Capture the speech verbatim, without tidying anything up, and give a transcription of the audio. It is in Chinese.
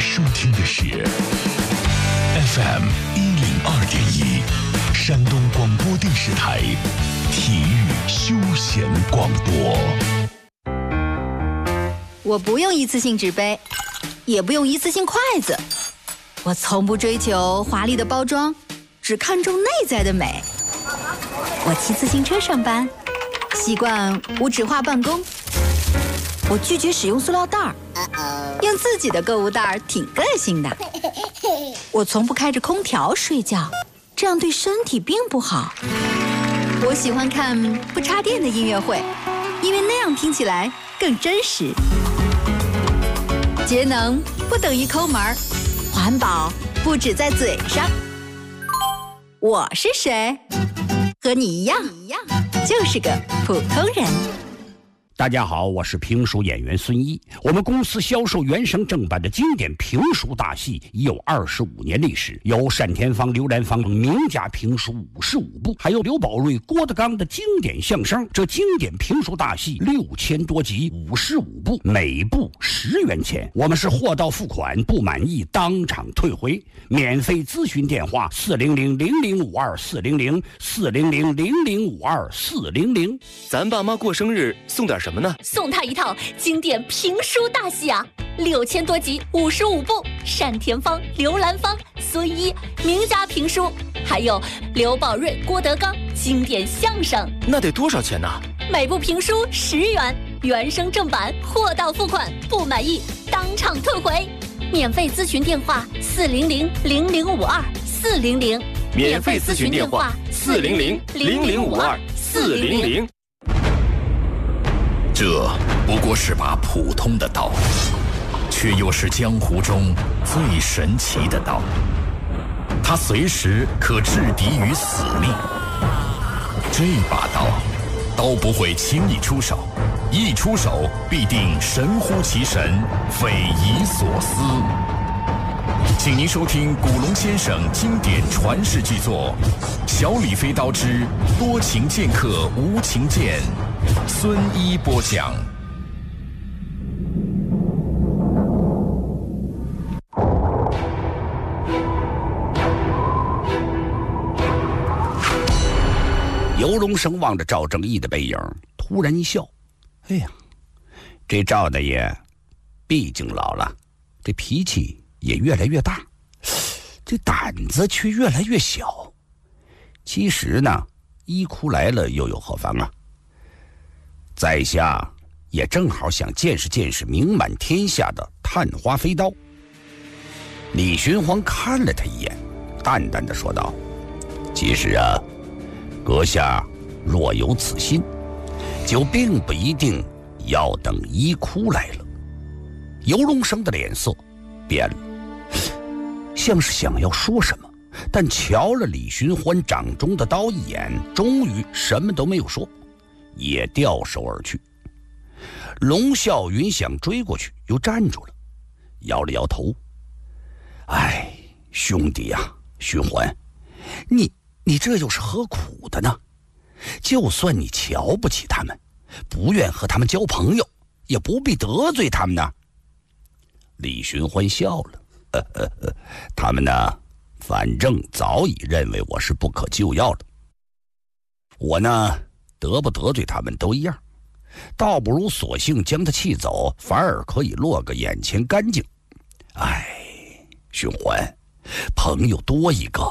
收听的是 F M 一零二点一，山东广播电视台体育休闲广播。 我不用一次性纸杯，也不用一次性筷子，我从不追求华丽的包装，只看重内在的美。我骑自行车上班，习惯无纸化办公。我拒绝使用塑料袋儿，用自己的购物袋儿挺个性的。我从不开着空调睡觉，这样对身体并不好。我喜欢看不插电的音乐会，因为那样听起来更真实。节能不等于抠门儿，环保不只在嘴上。我是谁？和你一样，就是个普通人。 大家好，我是评书演员孙一。我们公司销售原声正版的经典评书大戏已有二十五年历史，有单田芳、刘兰芳名家评书五十五部，还有刘宝瑞、郭德纲的经典相声。这经典评书大戏六千多集，五十五部，每部十元钱。我们是货到付款，不满意当场退回。免费咨询电话：四零零零零五二四零零四零零零零五二四零零。 咱爸妈过生日送点什么呢？ 送他一套经典评书大戏啊，六千多集，五十五部，单田芳、刘兰芳、孙一名家评书，还有刘宝瑞、郭德纲经典相声。 那得多少钱呢？ 每部评书十元，原声正版，货到付款，不满意当场退回。免费咨询电话：四零零零零五二四零零。 免费咨询电话：四零零零零五二四零零。 这不过是把普通的刀，却又是江湖中最神奇的刀。它随时可置敌于死地。这把刀，刀不会轻易出手，一出手必定神乎其神，匪夷所思。请您收听古龙先生经典传世巨作《小李飞刀之多情剑客无情剑》，孙一播讲。 尤荣生望着赵正义的背影，突然一笑：“哎呀，这赵大爷毕竟老了，这脾气也越来越大，这胆子却越来越小。其实呢，一哭来了又有何妨啊？在下也正好想见识见识名满天下的探花飞刀。”李寻欢看了他一眼，淡淡的说道：“其实啊，阁下若有此心，就并不一定要等一哭来了。”尤荣生的脸色变了，像是想要说什么，但瞧了李寻欢掌中的刀一眼，终于什么都没有说，也掉手而去。龙啸云想追过去，又站住了，摇了摇头：“哎，兄弟呀、啊，寻欢，你你这又是何苦的呢？就算你瞧不起他们，不愿和他们交朋友，也不必得罪他们呢。”李寻欢笑了：“呵呵呵，他们呢，反正早已认为我是不可救药了。我呢，得不得罪他们都一样，倒不如索性将他气走，反而可以落个眼前干净。哎，寻欢，朋友多一个，